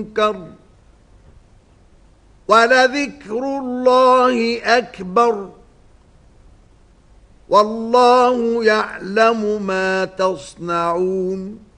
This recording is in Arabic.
المنكر ولذكر الله أكبر والله يعلم ما تصنعون